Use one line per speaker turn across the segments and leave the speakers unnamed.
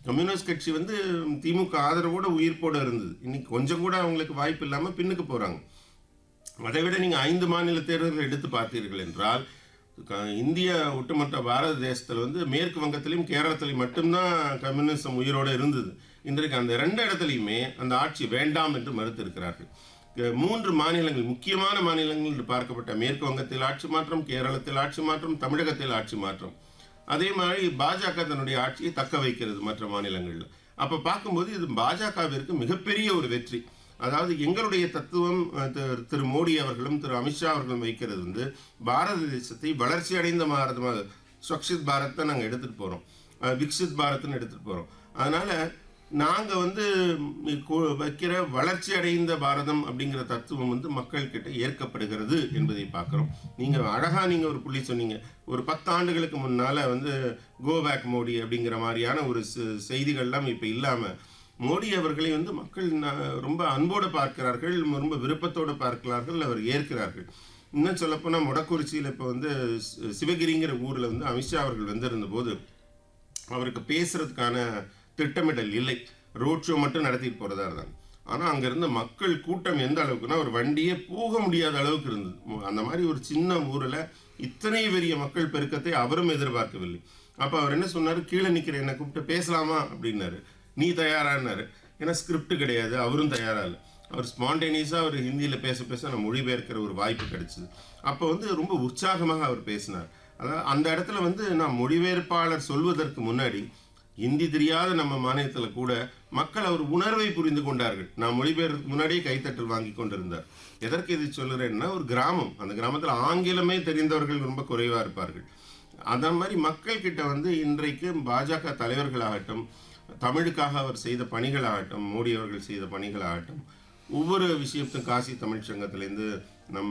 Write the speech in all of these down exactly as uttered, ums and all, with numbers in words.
Communist கட்சி வந்து திமுக ஆதரவோட உயிர்ப்போட இருந்தது. இன்னைக்கு கொஞ்சம் கூட அவங்களுக்கு வாய்ப்பு இல்லாம பின்னுக்கு போறாங்க. அதை விட நீங்க ஐந்து மாநில தேர்தல்கள் எடுத்து பார்த்தீர்கள் என்றால், க இந்திய ஒட்டுமொத்த பாரத தேசத்துல வந்து மேற்கு வங்கத்திலும், கேரளத்திலும் மட்டும்தான் கம்யூனிசம் உயிரோட இருந்தது. இன்றைக்கு அந்த இரண்டு இடத்துலயுமே அந்த ஆட்சி வேண்டாம் என்று மறுத்திருக்கிறார்கள். க மூன்று மாநிலங்கள், முக்கியமான மாநிலங்கள் என்று பார்க்கப்பட்ட மேற்கு வங்கத்தில் ஆட்சி மாற்றம், கேரளத்தில் ஆட்சி மாற்றம், தமிழகத்தில் ஆட்சி மாற்றம். அதே மாதிரி பாஜக தன்னுடைய ஆட்சியை தக்க வைக்கிறது மற்ற மாநிலங்கள்ல. அப்ப பார்க்கும்போது இது பாஜகவிற்கு மிகப்பெரிய ஒரு வெற்றி. அதாவது எங்களுடைய தத்துவம் அ தி திரு மோடி அவர்களும், திரு அமித்ஷா அவர்களும் வைக்கிறது வந்து பாரத தேசத்தை வளர்ச்சி அடைந்த பாரதமாக, ஸ்வக்ஷித் பாரத் தான் நாங்க எடுத்துட்டு போறோம். அ விக்சித் பாரத்ன்னு எடுத்துட்டு போறோம். அதனால நாங்க வந்து கு வைக்கிற வளர்ச்சி அடைந்த பாரதம் அப்படிங்கிற தத்துவம் வந்து மக்கள் கிட்ட ஏற்கப்படுகிறது என்பதை பார்க்கிறோம். நீங்க அழகா நீங்க ஒரு புள்ளி சொன்னீங்க. ஒரு பத்து ஆண்டுகளுக்கு முன்னால வந்து கோ பேக் மோடி அப்படிங்கிற மாரியான ஒரு செ செய்திகள்லாம் இப்ப இல்லாம, மோடி அவர்களை வந்து மக்கள் ந ரொம்ப அன்போடு பார்க்கிறார்கள், ரொம்ப விருப்பத்தோடு பார்க்கிறார்கள், அவர் ஏற்கிறார்கள். இன்னும் சொல்லப்போனா மொடக்குறிச்சியில இப்ப வந்து சி சிவகிரிங்கிற ஊர்ல வந்து அமித்ஷா அவர்கள் வந்திருந்தபோது, அவருக்கு பேசுறதுக்கான திட்டமிடல் இல்லை. ரோட் ஷோ மட்டும் நடத்திட்டு போறதா இருந்தாங்க. ஆனா அங்க இருந்த மக்கள் கூட்டம் எந்த அளவுக்குன்னா, ஒரு வண்டியே போக முடியாத அளவுக்கு இருந்தது. மு அந்த மாரி ஒரு சின்ன ஊர்ல இத்தனை பெரிய மக்கள் பெருக்கத்தை அவரும் எதிர்பார்க்கவில்லை. அப்ப அவர் என்ன சொன்னாரு, "கீழ நிக்கிற என்ன கூப்பிட்டு பேசலாமா?" அப்படின்னாரு. "நீ தயாரான்னாரு." ஏன்னா ஸ்கிரிப்ட் கிடையாது. அவரும் தயாரா இல்ல. அவர் ஸ்பான்டேனியஸா அவர் ஹிந்தியில பேச பேச நான் மொழிபெயர்க்கிற ஒரு வாய்ப்பு கிடைச்சது. அப்ப வந்து ரொம்ப உற்சாகமாக அவர் பேசினார். அதாவது அந்த இடத்துல வந்து நான் மொழிபெயர்ப்பாளர் சொல்வதற்கு முன்னாடி, ஹிந்தி தெரியாத நம்ம மாநிலத்துல கூட மக்கள் அவர் உணர்வை புரிந்து கொண்டார்கள். நான் மொழிபெயர்ப்புக்கு முன்னாடியே கைத்தட்டல் வாங்கிக் கொண்டிருந்தார். எதற்கு இதை சொல்லுறேன்னா, ஒரு கிராமம். அந்த கிராமத்துல ஆங்கிலமே தெரிந்தவர்கள் ரொம்ப குறைவா இருப்பார்கள். அந்த மாரி மக்கள் கிட்ட வந்து இன்றைக்கு பாஜக தலைவர்களாகட்டும், தமிழுக்காக அவர் செய்த பணிகளாகட்டும், மோடி அவர்கள் செய்த பணிகளாகட்டும், ஒவ்வொரு விஷயத்தையும் காசி தமிழ்ச் சங்கத்திலேருந்து நம்ம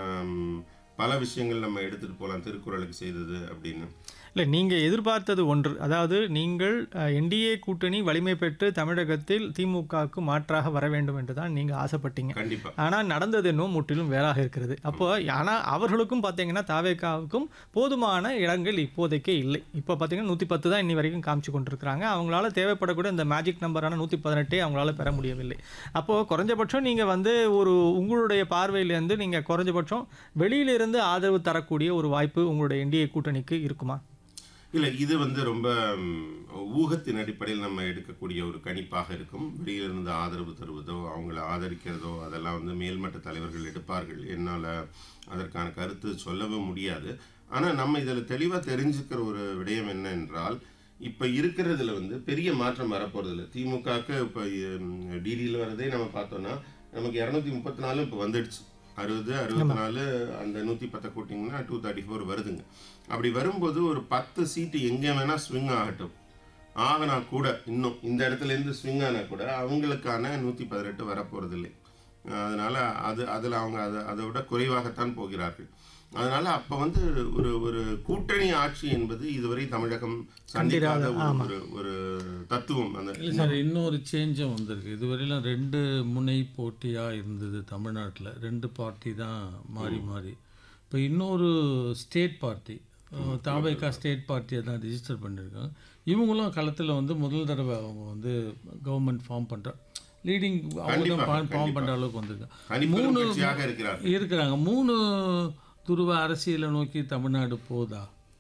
பல விஷயங்கள் நம்ம எடுத்துட்டு போலாம். திருக்குறளுக்கு செய்தது அப்படின்னு.
இல்ல, நீங்க எதிர்பார்த்தது ஒன்று. அதாவது நீங்கள் அ என்டிஏ கூட்டணி வலிமை பெற்று தமிழகத்தில் திமுகவுக்கு மாற்றாக வர வேண்டும் என்று தான் நீங்க ஆசைப்பட்டீங்க.
கண்டிப்பா.
ஆனா நடந்தது என்னவோ முற்றிலும் வேறாக இருக்கிறது. அப்போ
ஆமா.
ஆனா அவர்களுக்கும் பார்த்தீங்கன்னா, தாவேகாவுக்கும் போதுமான இடங்கள் இப்போதைக்கே இல்லை. இப்போ பார்த்தீங்கன்னா நூற்றி பத்து தான் இன்னி வரைக்கும் காமிச்சு கொண்டிருக்கிறாங்க. அவங்களால தேவைப்படக்கூடிய இந்த மேஜிக் நம்பரான நூற்றி பதினெட்டு அவங்களால பெற முடியவில்லை. அப்போ குறைஞ்சபட்சம் நீங்க வந்து ஒரு உங்களுடைய பார்வையிலேருந்து நீங்க குறைஞ்சபட்சம் வெளியிலிருந்து ஆதரவு தரக்கூடிய ஒரு வாய்ப்பு உங்களுடைய என்டிஏ கூட்டணிக்கு இருக்குமா?
இல்ல, இது வந்து ரொம்ப ம் ஊகத்தின் அடிப்படையில் நம்ம எடுக்கக்கூடிய ஒரு கணிப்பாக இருக்கும். வெளியிலிருந்து ஆதரவு தருவதோ, அவங்கள ஆதரிக்கிறதோ அதெல்லாம் வந்து மேல்மட்ட தலைவர்கள் எடுப்பார்கள். என்னால அதற்கான கருத்து சொல்லவும் முடியாது. ஆனா நம்ம இதுல தெளிவா தெரிஞ்சுக்கிற ஒரு விடயம் என்ன என்றால், இப்ப இருக்கிறதுல வந்து பெரிய மாற்றம் வரப்போறதில்ல. திமுகவுக்கு இப்ப ம் டிடியில வரதே நம்ம பார்த்தோம்னா, நமக்கு இருநூற்று முப்பத்தி நாலு இப்ப வந்துடுச்சு. அறுபது,
ஆமா.
அறுபத்தி நாலு அந்த நூற்றி பத்து கூட்டிங்கன்னா நூற்று முப்பத்தி நான்கு வருதுங்க. அப்படி வரும்போது ஒரு பத்து சீட்டு எங்க வேணா ஸ்விங் ஆகட்டும். ஆகனா கூட இன்னும் இந்த இடத்துலேருந்து ஸ்விங் ஆனா கூட அவங்களுக்கான நூற்றி பதினெட்டு வரப்போறதில்லை. அதனால அது அதுல அவங்க அத அதை விட குறைவாகத்தான் போகிறார்கள். அதனால அப்ப வந்து ஒரு ஒரு கூட்டணி ஆட்சி என்பது இதுவரை தமிழகம்
கண்டிராத
சந்திக்காத ஒரு
ஆமா.
ஒரு ஒரு தத்துவம். அந்த
இல்லை சார், இன்னொரு சேஞ்சும் வந்திருக்கு. இதுவரையிலும் ரெண்டு முனை போட்டியாக இருந்தது தமிழ்நாட்டில். ரெண்டு பார்ட்டி தான் மாறி மாறி. இப்போ இன்னொரு ஸ்டேட் பார்ட்டி, தாவேகா ஸ்டேட் பார்ட்டியை தான் ரிஜிஸ்டர் பண்ணியிருக்காங்க. இவங்களும் களத்தில் வந்து முதல் தடவை அவங்க வந்து கவர்மெண்ட் ஃபார்ம் பண்ணுற லீடிங் அவங்க தான்
கண்டிப்பாக
ஃபார்ம் பண்ணுற
கண்டிப்பாக
அளவுக்கு வந்திருக்காங்க.
தனிப்பெரும்
மூணு
கட்சியாக இருக்கிறார்.
இருக்கிறாங்க. மூணு துருவ அரசியலை நோக்கி தமிழ்நாடு போதா?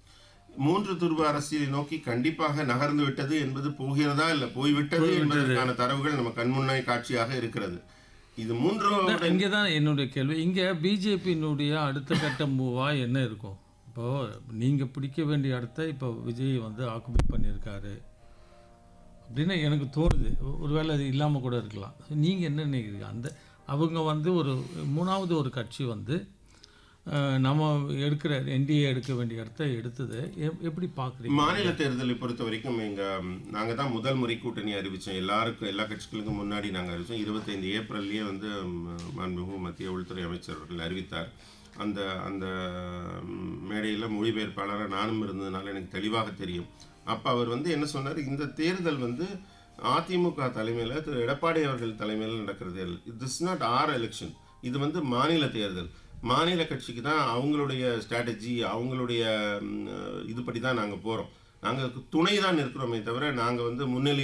மூன்று துருவ அரசியலை நோக்கி கண்டிப்பாக நகர்ந்து விட்டது என்பது போகிறதா இல்ல போய்விட்டது
போய்விட்டது.
என்பதற்கான தரவுகள் நம்ம கண்முன்னே காட்சியாக இருக்கிறது. இது மூன்றாவது
இங்கே தான் என்னுடைய கேள்வி. இங்கே பிஜேபியினுடைய அடுத்த கட்ட மூவா என்ன இருக்கும்? இப்போது நீங்கள் பிடிக்க வேண்டிய இடத்த இப்போ விஜய் வந்து ஆக்குபை பண்ணியிருக்காரு அப்படின்னு எனக்கு தோணுது. ஒருவேளை அது இல்லாமல் கூட இருக்கலாம். நீங்கள் என்ன நினைக்கிறீங்க? அந்த அவங்க வந்து ஒரு மூணாவது ஒரு கட்சி வந்து அஹ், நம்ம எடுக்கிற என்டிஏ எடுக்க வேண்டிய இடத்த எடுத்தது எப்- எப்படி பார்க்குறீங்க?
மாநில தேர்தலை பொறுத்த வரைக்கும் எங்க நாங்க தான் முதல் முறை கூட்டணி அறிவிச்சோம். எல்லாருக்கும் எல்லா கட்சிகளுக்கும் முன்னாடி நாங்க அறிவிச்சோம். இருபத்தைந்து ஏப்ரல்லையே வந்து ம், மாண்புமிகு மத்திய உள்துறை அமைச்சர் அவர்கள் அறிவித்தார். அந்த அந்த ம், மேடையில மொழிபெயர்ப்பாளராக நானும் இருந்ததுனால எனக்கு தெளிவாக தெரியும். அப்ப அவர் வந்து என்ன சொன்னார், இந்த தேர்தல் வந்து அதிமுக தலைமையில் திரு எடப்பாடி அவர்கள் தலைமையில் நடக்கிற தேர்தல். This not R election. இது வந்து மாநில தேர்தல். மாநில கட்சிக்கு தான் அவங்களுடைய ஸ்ட்ராட்டஜி, அவங்களுடைய ம், இதுபடி தான் நாங்கள் போகிறோம். நாங்கள் துணை தான் இருக்கிறோமே தவிர நாங்கள் வந்து முன்னிலை